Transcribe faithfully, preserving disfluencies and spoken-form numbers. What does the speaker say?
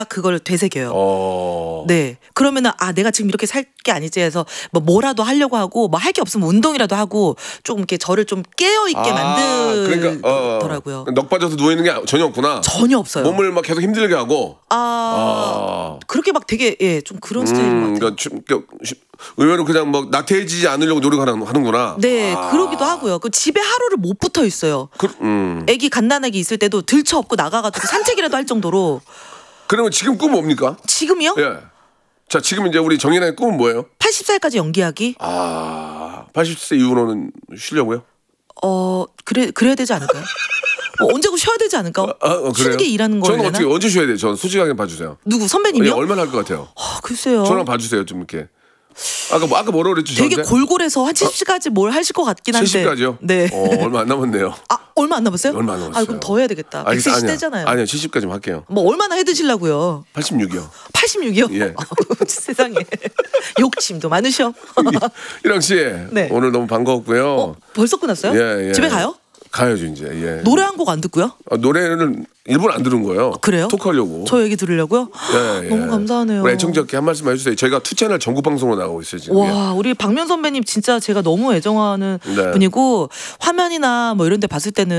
그걸 되새겨요. 어. 네. 그러면은 아 내가 지금 이렇게 살 게 아니지 해서 뭐 뭐라도 하려고 하고 뭐 할 게 없으면 운동이라도 하고 좀 이렇게 저를 좀 깨어 있게 아, 만들더라고요. 그러니까 어, 넉 빠져서 누워 있는 게 전혀 없구나. 전혀 없어요. 몸을 막 계속 힘들게 하고. 아, 아. 그렇게 막 되게 예, 좀 그런 스타일인 것 음, 같아요. 그러니까, 그러니까 의외로 그냥 뭐 나태해지지 않으려고 노력하는 하는구나. 네, 아. 그러기도 하고요. 그 집에 하루를 못 붙어 있어요. 그, 음. 애기 갓난아기 있을 때도 들쳐 업고 나가가지고 산책이라도 할 정도로. 그러면 지금 꿈 뭡니까? 지금이요? 예. 자, 지금 이제 우리 정인아의 꿈은 뭐예요? 팔십 살까지 연기하기? 아, 팔십 세 이후로는 쉬려고요? 어, 그래, 그래야 되지 않을까요? 뭐 언제고 쉬어야 되지 않을까? 아, 어, 쉬는 게 일하는 거예요. 저는 어떻게 언제 쉬어야 돼요? 저는 솔직하게 봐주세요. 누구 선배님이요? 예, 얼마나 할 것 같아요? 아, 글쎄요. 저랑 봐주세요, 좀 이렇게. 아까 뭐 아까 뭐라 그랬죠? 되게 저한테? 골골해서 한 칠십까지 뭘 하실 것 같긴 한데. 칠십까지요? 네. 어, 얼마 안 남았네요. 아, 얼마 안 남았어요? 얼마 안 남았어요. 아, 그럼 더 해야 되겠다. 아니, 백 세 아니야. 시대잖아요. 아니요, 칠십까지만 할게요. 뭐 얼마나 해 드시려고요? 팔십육이요. 팔십육이요? 예. 세상에. 욕심도 많으셔. 이랑 씨, 네. 오늘 너무 반가웠고요. 어, 벌써 끝났어요? 예, 예. 집에 가요? 가야죠 이제. 예. 노래 한 곡 안 듣고요? 아, 노래는 일부러 안 들은 거예요. 그래요? 토크하려고. 저 얘기 들으려고요? 예, 예. 너무 감사하네요. 우리 애청자께 한 말씀 해주세요. 저희가 투 채널 전국 방송으로 나가고 있어요 지금. 와, 우리 박명 선배님 진짜 제가 너무 애정하는 네. 분이고 화면이나 뭐 이런 데 봤을 때는